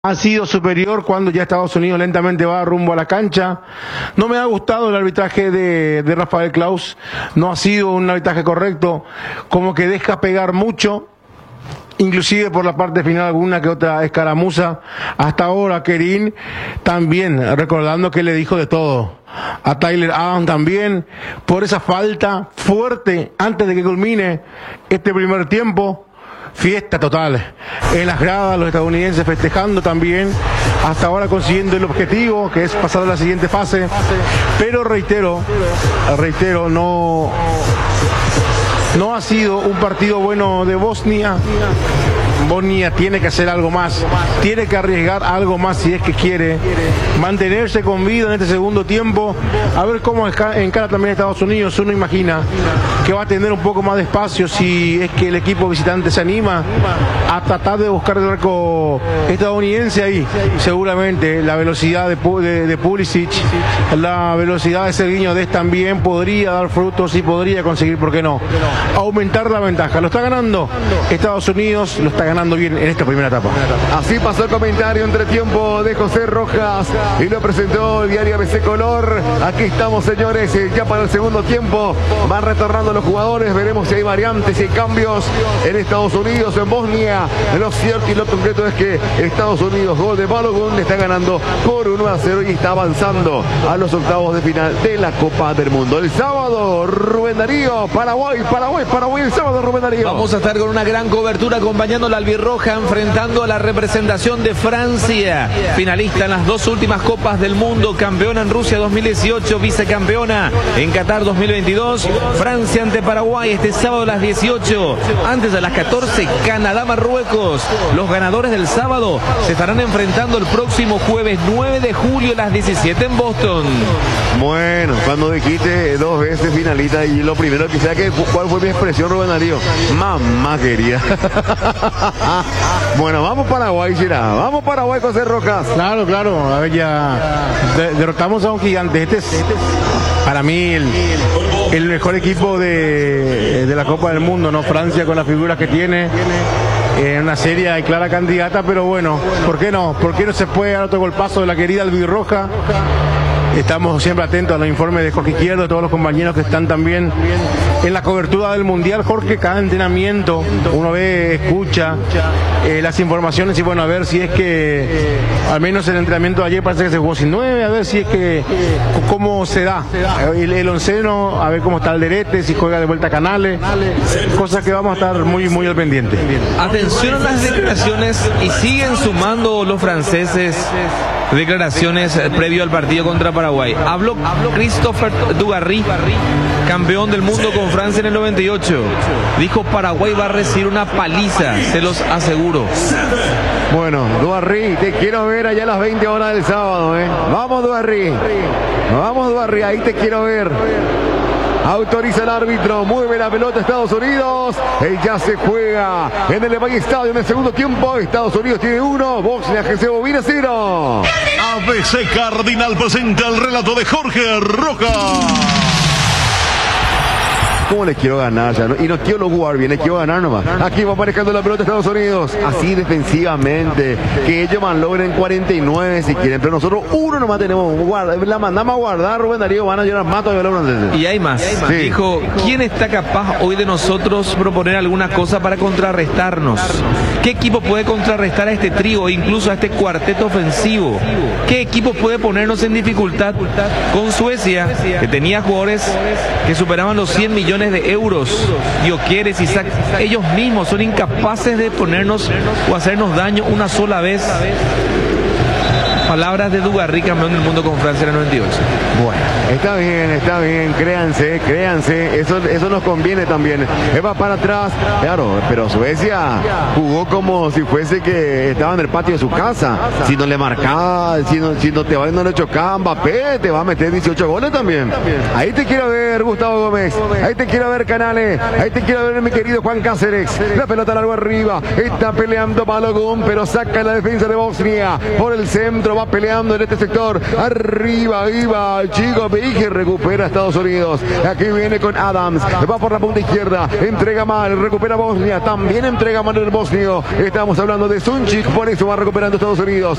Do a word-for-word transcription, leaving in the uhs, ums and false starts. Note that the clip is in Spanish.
Ha sido superior cuando ya Estados Unidos lentamente va rumbo a la cancha. No me ha gustado el arbitraje de, de Rafael Claus. No ha sido un arbitraje correcto. Como que deja pegar mucho. Inclusive por la parte final alguna que otra escaramuza. Hasta ahora Kerín también, recordando que le dijo de todo. A Tyler Adams también, por esa falta fuerte antes de que culmine este primer tiempo. Fiesta total en las gradas, los estadounidenses festejando también, hasta ahora consiguiendo el objetivo, que es pasar a la siguiente fase. Pero reitero, reitero, no, no ha sido un partido bueno de Bosnia. Bosnia tiene que hacer algo más, tiene que arriesgar algo más si es que quiere mantenerse con vida en este segundo tiempo. A ver cómo encara también Estados Unidos. Uno imagina que va a tener un poco más de espacio si es que el equipo visitante se anima a tratar de buscar el arco estadounidense ahí. Seguramente la velocidad de, de, de Pulisic, la velocidad de Sergiño Dest también podría dar frutos y podría conseguir, ¿por qué no?, aumentar la ventaja. Lo está ganando Estados Unidos, lo está ganando bien en esta primera etapa. Así pasó el comentario entre tiempo de José Rojas y lo presentó el diario A B C Color. Aquí estamos, señores, ya para el segundo tiempo. Van retornando los jugadores, veremos si hay variantes, si hay cambios en Estados Unidos, en Bosnia. Lo cierto y lo concreto es que Estados Unidos, gol de Balogun, está ganando por uno a cero y está avanzando a los octavos de final de la Copa del Mundo. El sábado, Rubén Darío, Paraguay, Paraguay, Paraguay, el sábado, Rubén Darío. Vamos a estar con una gran cobertura acompañando a la albirroja, enfrentando a la representación de Francia, finalista en las dos últimas Copas del Mundo, campeona en Rusia dos mil dieciocho, vicecampeona en Qatar dos mil veintidós. Francia ante Paraguay este sábado a las dieciocho, antes de las catorce, Canadá, Marruecos. Los ganadores del sábado se estarán enfrentando el próximo jueves nueve de julio a las diecisiete en Boston. Bueno, cuando dijiste dos veces finalista, y lo primero que sea que cuál fue mi expresión, Rubén Darío, mamá querida. Bueno, vamos Paraguay, Girá. Vamos Paraguay, José Rojas. Claro, claro. A ver, ya de, derrotamos a un gigante. Este es para mí el, el mejor equipo de, de la Copa del Mundo, ¿no? Francia, con las figuras que tiene. En una seria y clara candidata, pero bueno, ¿por qué no? ¿Por qué no se puede dar otro golpazo de la querida albirroja? Estamos siempre atentos a los informes de Jorge Izquierdo, todos los compañeros que están también en la cobertura del Mundial. Jorge, cada entrenamiento uno ve, escucha eh, las informaciones y bueno, a ver si es que eh, al menos el entrenamiento de ayer parece que se jugó sin nueve, a ver si es que cómo se da el, el onceno, a ver cómo está Alderete, si juega de vuelta a Canales, cosas que vamos a estar muy muy al pendiente. Atención a las declaraciones, y siguen sumando los franceses declaraciones previo al partido contra Paraguay. Habló Christopher Dugarry, campeón del mundo con Francia en el noventa y ocho. Dijo: Paraguay va a recibir una paliza, se los aseguro. Bueno, Dugarry, te quiero ver allá a las veinte horas del sábado, ¿eh? Vamos, Dugarry. Vamos, Dugarry, ahí te quiero ver. Autoriza el árbitro, mueve la pelota Estados Unidos, y ya se juega en el Valle Estadio en el segundo tiempo. Estados Unidos tiene uno, Bosnia-Herzegovina cero. A B C Cardinal presenta el relato de Jorge Rojas. ¿Cómo les quiero ganar ya? ¿No? Y no quiero jugar bien, les quiero ganar nomás. Aquí va manejando la pelota Estados Unidos. Así defensivamente. Que ellos logren cuarenta y nueve si quieren. Pero nosotros uno nomás tenemos. Guarda, la mandamos a guardar, Rubén Darío. Van a llorar mato de los. Y hay más. Sí. Dijo: ¿quién está capaz hoy de nosotros proponer alguna cosa para contrarrestarnos? ¿Qué equipo puede contrarrestar a este trío, incluso a este cuarteto ofensivo? ¿Qué equipo puede ponernos en dificultad? Con Suecia, que tenía jugadores que superaban los cien millones de euros, Gyökeres, Isaac, ellos mismos son incapaces de ponernos o hacernos daño una sola vez. Palabras de Dugarry, campeón del mundo con Francia en el noventa y ocho. Bueno, está bien, está bien, créanse, créanse, eso, eso nos conviene también. Va para atrás, claro, pero Suecia jugó como si fuese que estaba en el patio de su casa. Si no le marcaba, si no, si no te va, no le chocaba Mbappé, te va a meter dieciocho goles también. Ahí te quiero ver, Gustavo Gómez, ahí te quiero ver, Canales, ahí te quiero ver, mi querido Juan Cáceres. La pelota largo arriba, está peleando Balogun, pero saca la defensa de Bosnia por el centro. va peleando en este sector. Arriba, iba Chico Pige, recupera Estados Unidos. Aquí viene con Adams, va por la punta izquierda, entrega mal, recupera Bosnia, también entrega mal el bosnio. Estamos hablando de Sunčić, por eso va recuperando Estados Unidos.